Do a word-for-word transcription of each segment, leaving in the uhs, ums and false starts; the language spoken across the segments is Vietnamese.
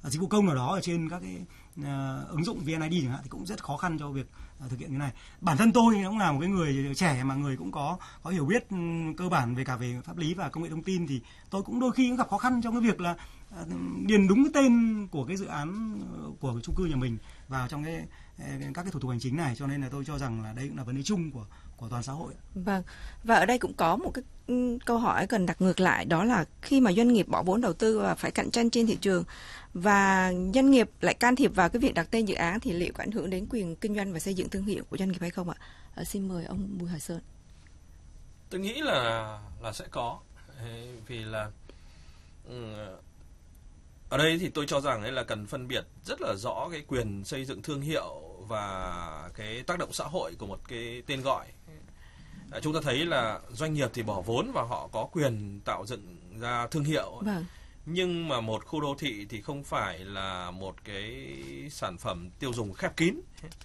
dịch vụ công nào đó ở trên các cái uh, ứng dụng vê en i đê chẳng hạn, thì cũng rất khó khăn cho việc uh, thực hiện cái này. Bản thân tôi cũng là một cái người trẻ mà người cũng có có hiểu biết um, cơ bản về cả về pháp lý và công nghệ thông tin, thì tôi cũng đôi khi cũng gặp khó khăn trong cái việc là uh, điền đúng cái tên của cái dự án uh, của cái chung cư nhà mình vào trong cái các cái thủ tục hành chính này, cho nên là tôi cho rằng là đây cũng là vấn đề chung của của toàn xã hội. Vâng, và ở đây cũng có một cái câu hỏi cần đặt ngược lại, đó là khi mà doanh nghiệp bỏ vốn đầu tư và phải cạnh tranh trên thị trường và doanh nghiệp lại can thiệp vào cái việc đặt tên dự án, thì liệu có ảnh hưởng đến quyền kinh doanh và xây dựng thương hiệu của doanh nghiệp hay không ạ? À, xin mời ông Bùi Hoài Sơn. Tôi nghĩ là là sẽ có, vì là ở đây thì tôi cho rằng ấy là cần phân biệt rất là rõ cái quyền xây dựng thương hiệu và cái tác động xã hội của một cái tên gọi. À, chúng ta thấy là doanh nghiệp thì bỏ vốn và họ có quyền tạo dựng ra thương hiệu. Vâng. Nhưng mà một khu đô thị thì không phải là một cái sản phẩm tiêu dùng khép kín.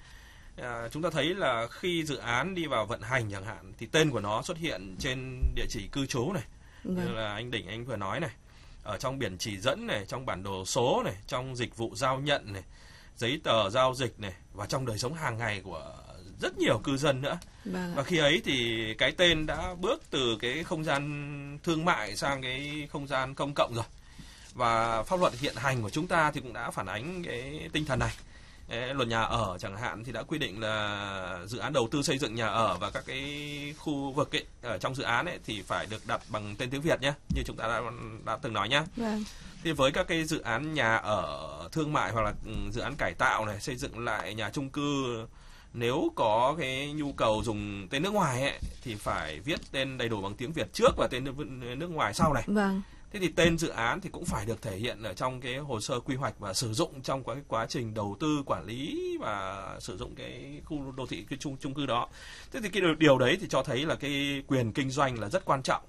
À, chúng ta thấy là khi dự án đi vào vận hành chẳng hạn, thì tên của nó xuất hiện trên địa chỉ cư trú này, vâng. như là anh Đỉnh anh vừa nói này, ở trong biển chỉ dẫn này, trong bản đồ số này, trong dịch vụ giao nhận này, giấy tờ giao dịch này, và trong đời sống hàng ngày của rất nhiều cư dân nữa. Vâng. Và khi ấy thì cái tên đã bước từ cái không gian thương mại sang cái không gian công cộng rồi. Và pháp luật hiện hành của chúng ta thì cũng đã phản ánh cái tinh thần này. Luật nhà ở chẳng hạn thì đã quy định là dự án đầu tư xây dựng nhà ở và các cái khu vực ấy, ở trong dự án ấy, thì phải được đặt bằng tên tiếng Việt nhé, như chúng ta đã, đã từng nói nhé. Vâng. Thì với các cái dự án nhà ở thương mại hoặc là dự án cải tạo này, xây dựng lại nhà chung cư, nếu có cái nhu cầu dùng tên nước ngoài ấy, thì phải viết tên đầy đủ bằng tiếng Việt trước và tên nước ngoài sau này. Vâng. Thế thì tên dự án thì cũng phải được thể hiện ở trong cái hồ sơ quy hoạch và sử dụng trong cái quá trình đầu tư, quản lý và sử dụng cái khu đô thị, cái chung, chung cư đó. Thế thì cái điều đấy thì cho thấy là cái quyền kinh doanh là rất quan trọng.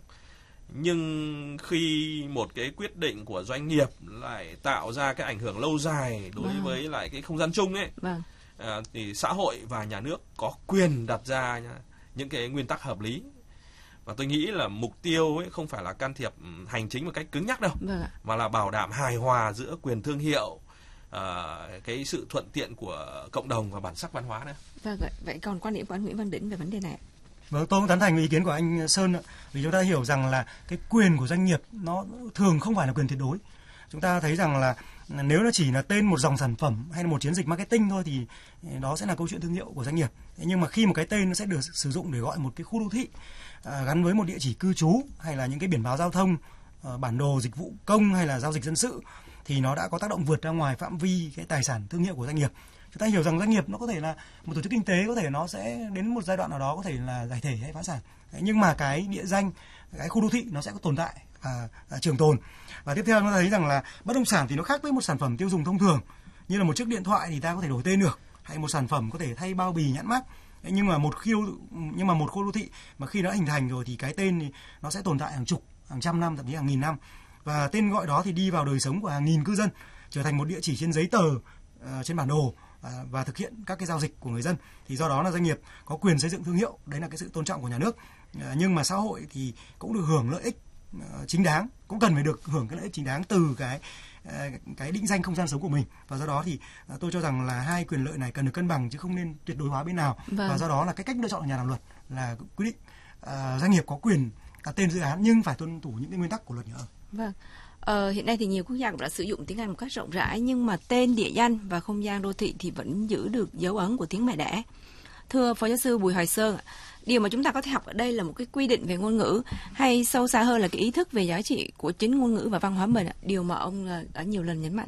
Nhưng khi một cái quyết định của doanh nghiệp lại tạo ra cái ảnh hưởng lâu dài đối vâng. với lại cái không gian chung ấy, vâng. à, thì xã hội và nhà nước có quyền đặt ra nhá, những cái nguyên tắc hợp lý. Và tôi nghĩ là mục tiêu ấy không phải là can thiệp hành chính một cách cứng nhắc đâu, vâng. mà là bảo đảm hài hòa giữa quyền thương hiệu, à, cái sự thuận tiện của cộng đồng và bản sắc văn hóa nữa. Vâng, vậy còn quan điểm của anh Nguyễn Văn Đỉnh về vấn đề này? Vâng, tôi cũng tán thành với ý kiến của anh Sơn, vì chúng ta hiểu rằng là cái quyền của doanh nghiệp nó thường không phải là quyền tuyệt đối. Chúng ta thấy rằng là nếu nó chỉ là tên một dòng sản phẩm hay là một chiến dịch marketing thôi thì đó sẽ là câu chuyện thương hiệu của doanh nghiệp. Nhưng mà khi một cái tên nó sẽ được sử dụng để gọi một cái khu đô thị à, gắn với một địa chỉ cư trú hay là những cái biển báo giao thông, à, bản đồ dịch vụ công hay là giao dịch dân sự, thì nó đã có tác động vượt ra ngoài phạm vi cái tài sản thương hiệu của doanh nghiệp. Chúng ta hiểu rằng doanh nghiệp nó có thể là một tổ chức kinh tế, có thể nó sẽ đến một giai đoạn nào đó có thể là giải thể hay phá sản. Nhưng mà cái địa danh, cái khu đô thị nó sẽ có tồn tại và, và trường tồn. Và tiếp theo nó thấy rằng là bất động sản thì nó khác với một sản phẩm tiêu dùng thông thường, như là một chiếc điện thoại thì ta có thể đổi tên được, hay một sản phẩm có thể thay bao bì nhãn mác. Nhưng mà một khu nhưng mà một khu đô thị mà khi nó hình thành rồi thì cái tên thì nó sẽ tồn tại hàng chục, hàng trăm năm, thậm chí hàng nghìn năm. Và tên gọi đó thì đi vào đời sống của hàng nghìn cư dân, trở thành một địa chỉ trên giấy tờ, uh, trên bản đồ, uh, và thực hiện các cái giao dịch của người dân. Thì do đó là doanh nghiệp có quyền xây dựng thương hiệu, đấy là cái sự tôn trọng của nhà nước. Uh, nhưng mà xã hội thì cũng được hưởng lợi ích uh, chính đáng, cũng cần phải được hưởng cái lợi ích chính đáng từ cái uh, cái định danh không gian sống của mình. Và do đó thì uh, tôi cho rằng là hai quyền lợi này cần được cân bằng chứ không nên tuyệt đối hóa bên nào. Vâng. Và do đó là cái cách lựa chọn của nhà làm luật là quyết định uh, doanh nghiệp có quyền đặt tên dự án nhưng phải tuân thủ những cái nguyên tắc của luật nhà ở. Vâng. Ờ, hiện nay thì nhiều quốc gia cũng đã sử dụng tiếng Anh một cách rộng rãi, nhưng mà tên địa danh và không gian đô thị thì vẫn giữ được dấu ấn của tiếng mẹ đẻ. Thưa Phó Giáo sư Bùi Hoài Sơn, điều mà chúng ta có thể học ở đây là một cái quy định về ngôn ngữ, hay sâu xa hơn là cái ý thức về giá trị của chính ngôn ngữ và văn hóa mình, điều mà ông đã nhiều lần nhấn mạnh?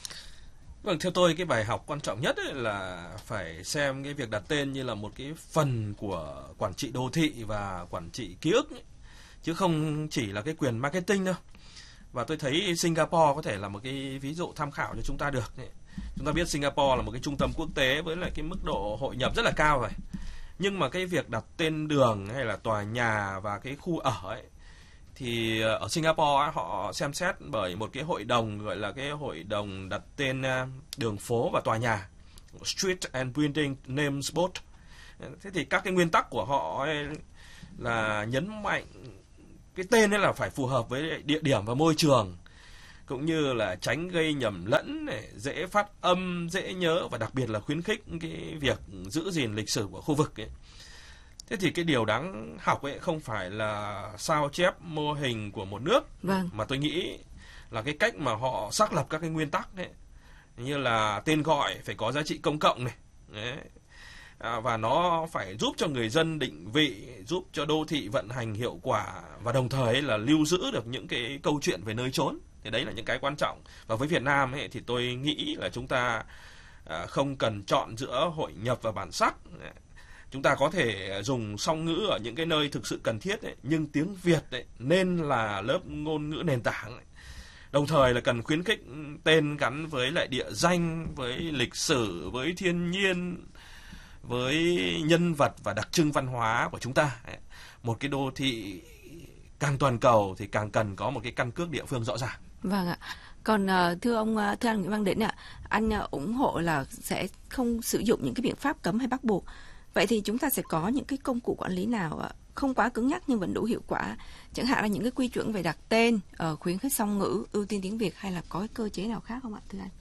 Vâng, theo tôi cái bài học quan trọng nhất ấy là phải xem cái việc đặt tên như là một cái phần của quản trị đô thị và quản trị ký ức ấy, chứ không chỉ là cái quyền marketing đâu. Và tôi thấy Singapore có thể là một cái ví dụ tham khảo cho chúng ta được. Chúng ta biết Singapore là một cái trung tâm quốc tế với lại cái mức độ hội nhập rất là cao rồi. Nhưng mà cái việc đặt tên đường hay là tòa nhà và cái khu ở ấy, thì ở Singapore ấy, họ xem xét bởi một cái hội đồng gọi là cái hội đồng đặt tên đường phố và tòa nhà, Street and Building Names Board. Thế thì các cái nguyên tắc của họ ấy là nhấn mạnh cái tên ấy là phải phù hợp với địa điểm và môi trường. cũng như là tránh gây nhầm lẫn này, dễ phát âm, dễ nhớ và đặc biệt là khuyến khích cái việc giữ gìn lịch sử của khu vực ấy. Thế thì cái điều đáng học ấy không phải là sao chép mô hình của một nước, vâng. mà tôi nghĩ là cái cách mà họ xác lập các cái nguyên tắc ấy, như là tên gọi phải có giá trị công cộng này, đấy. À, và nó phải giúp cho người dân định vị, giúp cho đô thị vận hành hiệu quả và đồng thời là lưu giữ được những cái câu chuyện về nơi chốn. Thì đấy là những cái quan trọng. Và với Việt Nam ấy, thì tôi nghĩ là chúng ta à, không cần chọn giữa hội nhập và bản sắc. Chúng ta có thể dùng song ngữ ở những cái nơi thực sự cần thiết ấy, nhưng tiếng Việt ấy, nên là lớp ngôn ngữ nền tảng ấy. Đồng thời là cần khuyến khích tên gắn với lại địa danh, với lịch sử, với thiên nhiên, với nhân vật và đặc trưng văn hóa của chúng ta. Một cái đô thị càng toàn cầu thì càng cần có một cái căn cước địa phương rõ ràng. Vâng ạ. Còn thưa ông, thưa anh Nguyễn Văn Đỉnh ạ, anh ủng hộ là sẽ không sử dụng những cái biện pháp cấm hay bắt buộc. Vậy thì chúng ta sẽ có những cái công cụ quản lý nào không quá cứng nhắc nhưng vẫn đủ hiệu quả, chẳng hạn là những cái quy chuẩn về đặt tên, khuyến khích song ngữ, ưu tiên tiếng Việt, hay là có cái cơ chế nào khác không ạ, thưa anh?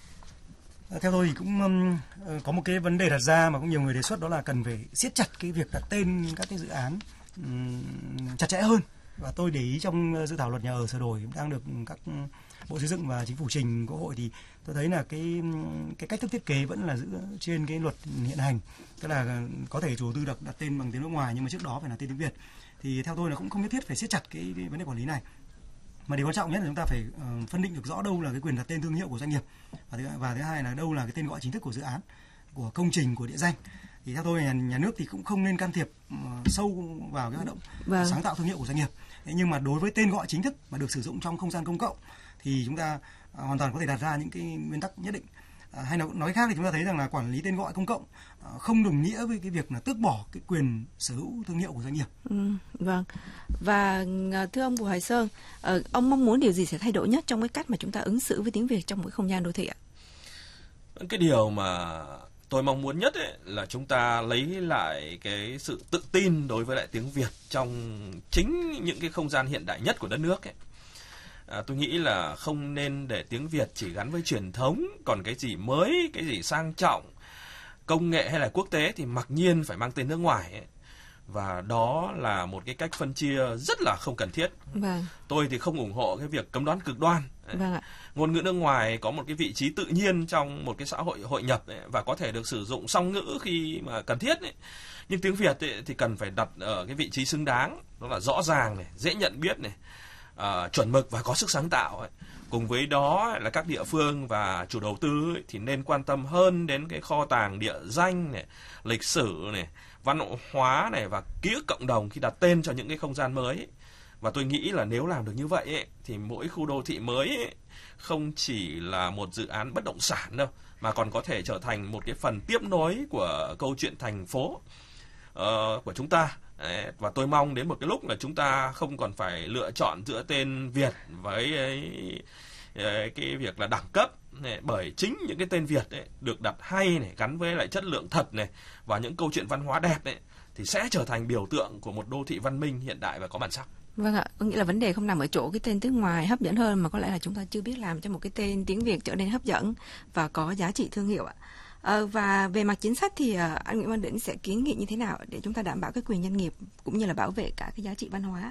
Theo tôi thì cũng um, có một cái vấn đề đặt ra mà cũng nhiều người đề xuất, đó là cần phải siết chặt cái việc đặt tên các cái dự án um, chặt chẽ hơn. Và tôi để ý trong dự thảo luật nhà ở sửa đổi đang được các Bộ Xây dựng và Chính phủ trình Quốc hội thì tôi thấy là cái cái cách thức thiết kế vẫn là giữ trên cái luật hiện hành, tức là có thể chủ đầu tư đặt đặt tên bằng tiếng nước ngoài nhưng mà trước đó phải là tên tiếng Việt. Thì theo tôi là cũng không nhất thiết phải siết chặt cái, cái vấn đề quản lý này. Mà điều quan trọng nhất là chúng ta phải uh, phân định được rõ đâu là cái quyền đặt tên thương hiệu của doanh nghiệp, và thứ, và thứ hai là đâu là cái tên gọi chính thức của dự án, của công trình, của địa danh. Thì theo tôi nhà, nhà nước thì cũng không nên can thiệp uh, sâu vào cái hoạt động vâng. sáng tạo thương hiệu của doanh nghiệp. Thế nhưng mà đối với tên gọi chính thức mà được sử dụng trong không gian công cộng thì chúng ta uh, hoàn toàn có thể đặt ra những cái nguyên tắc nhất định. Uh, hay nói khác thì chúng ta thấy rằng là quản lý tên gọi công cộng uh, không đồng nghĩa với cái việc là tước bỏ cái quyền sở hữu thương hiệu của doanh nghiệp. Ừ, vâng. Và thưa ông Bùi Hoài Sơn, uh, ông mong muốn điều gì sẽ thay đổi nhất trong cái cách mà chúng ta ứng xử với tiếng Việt trong mỗi không gian đô thị ạ? Cái điều mà tôi mong muốn nhất ấy là chúng ta lấy lại cái sự tự tin đối với lại tiếng Việt trong chính những cái không gian hiện đại nhất của đất nước ấy. À, tôi nghĩ là không nên để tiếng Việt chỉ gắn với truyền thống, còn cái gì mới, cái gì sang trọng, công nghệ hay là quốc tế thì mặc nhiên phải mang tên nước ngoài ấy. Và đó là một cái cách phân chia rất là không cần thiết. Vâng. Tôi thì không ủng hộ cái việc cấm đoán cực đoan. Vâng ạ. Ngôn ngữ nước ngoài có một cái vị trí tự nhiên trong một cái xã hội hội nhập ấy, và có thể được sử dụng song ngữ khi mà cần thiết ấy. Nhưng tiếng Việt ấy, thì cần phải đặt ở cái vị trí xứng đáng, đó là rõ ràng này, dễ nhận biết này, uh, chuẩn mực và có sức sáng tạo ấy. Cùng với đó là các địa phương và chủ đầu tư ấy, thì nên quan tâm hơn đến cái kho tàng địa danh này, lịch sử này, văn hóa này và ký ức cộng đồng khi đặt tên cho những cái không gian mới ấy. Và tôi nghĩ là nếu làm được như vậy ấy, thì mỗi khu đô thị mới ấy, không chỉ là một dự án bất động sản đâu, mà còn có thể trở thành một cái phần tiếp nối của câu chuyện thành phố uh, của chúng ta. Đấy, và tôi mong đến một cái lúc là chúng ta không còn phải lựa chọn giữa tên Việt với ấy, cái việc là đẳng cấp này, bởi chính những cái tên Việt ấy, được đặt hay này, gắn với lại chất lượng thật này và những câu chuyện văn hóa đẹp ấy, thì sẽ trở thành biểu tượng của một đô thị văn minh hiện đại và có bản sắc. Vâng ạ, có nghĩa là vấn đề không nằm ở chỗ cái tên tiếng ngoài hấp dẫn hơn, mà có lẽ là chúng ta chưa biết làm cho một cái tên tiếng Việt trở nên hấp dẫn và có giá trị thương hiệu ạ. À, và về mặt chính sách thì à, anh Nguyễn Văn Đỉnh sẽ kiến nghị như thế nào để chúng ta đảm bảo cái quyền doanh nghiệp cũng như là bảo vệ cả cái giá trị văn hóa?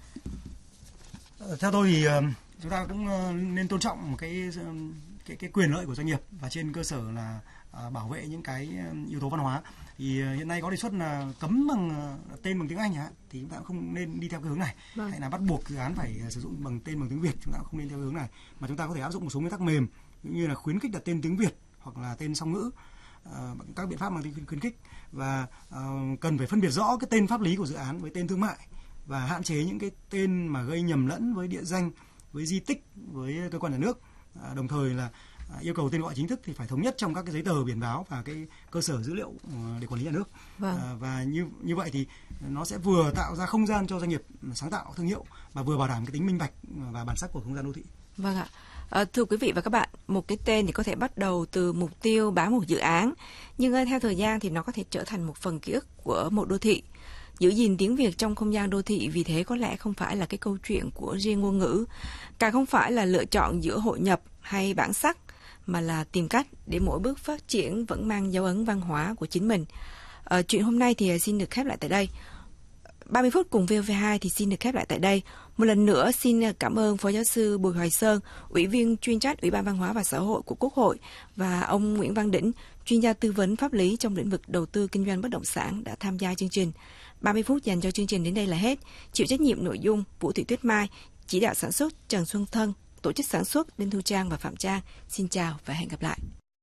Theo tôi thì uh, chúng ta cũng uh, nên tôn trọng cái, uh, cái cái quyền lợi của doanh nghiệp, và trên cơ sở là uh, bảo vệ những cái yếu tố văn hóa. Thì uh, hiện nay có đề xuất là cấm bằng uh, tên bằng tiếng Anh hả? Thì chúng ta cũng không nên đi theo cái hướng này. Vâng. Hay là bắt buộc dự án phải uh, sử dụng bằng tên bằng tiếng Việt, chúng ta cũng không nên theo hướng này, mà chúng ta có thể áp dụng một số nguyên tắc mềm như là khuyến khích đặt tên tiếng Việt hoặc là tên song ngữ, uh, các biện pháp mang tính khuyến khích, và uh, cần phải phân biệt rõ cái tên pháp lý của dự án với tên thương mại, và hạn chế những cái tên mà gây nhầm lẫn với địa danh, với di tích, với cơ quan nhà nước. À, đồng thời là à, yêu cầu tên gọi chính thức thì phải thống nhất trong các cái giấy tờ biển báo và cái cơ sở dữ liệu uh, để quản lý nhà nước. Vâng. À, và như như vậy thì nó sẽ vừa tạo ra không gian cho doanh nghiệp sáng tạo thương hiệu và vừa bảo đảm cái tính minh bạch và bản sắc của không gian đô thị. Vâng ạ. À, thưa quý vị và các bạn, một cái tên thì có thể bắt đầu từ mục tiêu bán một dự án, nhưng theo thời gian thì nó có thể trở thành một phần ký ức của một đô thị. Giữ gìn tiếng Việt trong không gian đô thị vì thế có lẽ không phải là cái câu chuyện của riêng ngôn ngữ, càng không phải là lựa chọn giữa hội nhập hay bản sắc, mà là tìm cách để mỗi bước phát triển vẫn mang dấu ấn văn hóa của chính mình. À, chuyện hôm nay thì xin được khép lại tại đây. ba mươi phút cùng vê o vê hai thì xin được khép lại tại đây. Một lần nữa xin cảm ơn Phó Giáo sư Bùi Hoài Sơn, Ủy viên chuyên trách Ủy ban Văn hóa và Xã hội của Quốc hội, và ông Nguyễn Văn Đỉnh, chuyên gia tư vấn pháp lý trong lĩnh vực đầu tư kinh doanh bất động sản đã tham gia chương trình. ba mươi phút dành cho chương trình đến đây là hết. Chịu trách nhiệm nội dung Vũ Thị Tuyết Mai, chỉ đạo sản xuất Trần Xuân Thân, tổ chức sản xuất Đinh Thu Trang và Phạm Trang. Xin chào và hẹn gặp lại.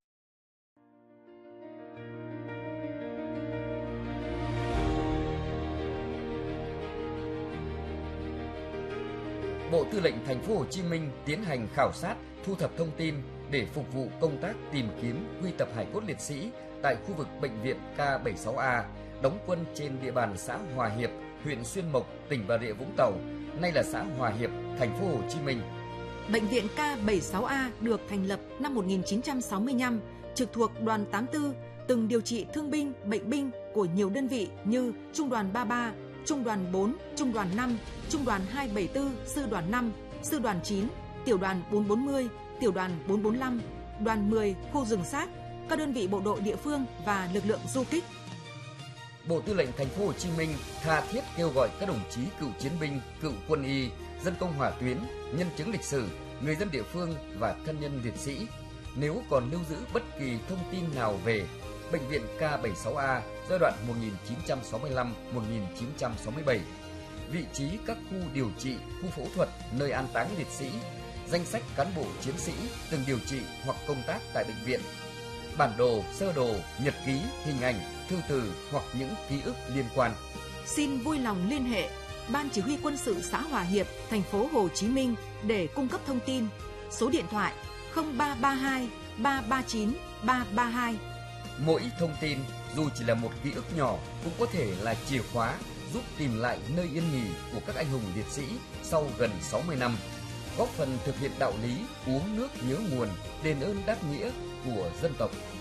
Bộ Tư lệnh Thành phố Hồ Chí Minh tiến hành khảo sát, thu thập thông tin để phục vụ công tác tìm kiếm quy tập hài cốt liệt sĩ tại khu vực bệnh viện K bảy mươi sáu A, đóng quân trên địa bàn xã Hòa Hiệp, huyện Xuyên Mộc, tỉnh Bà Rịa Vũng Tàu, nay là xã Hòa Hiệp, Thành phố Hồ Chí Minh. Bệnh viện K bảy mươi sáu A được thành lập năm một nghìn chín trăm sáu mươi lăm, trực thuộc đoàn tám mươi tư, từng điều trị thương binh, bệnh binh của nhiều đơn vị như Trung đoàn ba mươi ba, Trung đoàn bốn, Trung đoàn năm, Trung đoàn hai bảy tư, Sư đoàn năm, Sư đoàn chín, Tiểu đoàn bốn bốn mươi, Tiểu đoàn bốn bốn lăm, Đoàn mười, khu rừng sát, các đơn vị bộ đội địa phương và lực lượng du kích. Bộ Tư lệnh Thành phố Hồ Chí Minh tha thiết kêu gọi các đồng chí cựu chiến binh, cựu quân y, dân công hỏa tuyến, nhân chứng lịch sử, người dân địa phương và thân nhân liệt sĩ, nếu còn lưu giữ bất kỳ thông tin nào về Bệnh viện K bảy mươi sáu A giai đoạn một nghìn chín trăm sáu mươi lăm đến một nghìn chín trăm sáu mươi bảy, vị trí các khu điều trị, khu phẫu thuật, nơi an táng liệt sĩ, danh sách cán bộ chiến sĩ từng điều trị hoặc công tác tại bệnh viện, bản đồ, sơ đồ, nhật ký, hình ảnh, thư từ hoặc những ký ức liên quan. Xin vui lòng liên hệ Ban Chỉ huy Quân sự xã Hòa Hiệp, Thành phố Hồ Chí Minh để cung cấp thông tin. Số điện thoại không ba ba hai ba ba chín ba ba hai. Mỗi thông tin dù chỉ là một ký ức nhỏ cũng có thể là chìa khóa giúp tìm lại nơi yên nghỉ của các anh hùng liệt sĩ sau gần sáu mươi năm, góp phần thực hiện đạo lý uống nước nhớ nguồn, đền ơn đáp nghĩa của dân tộc.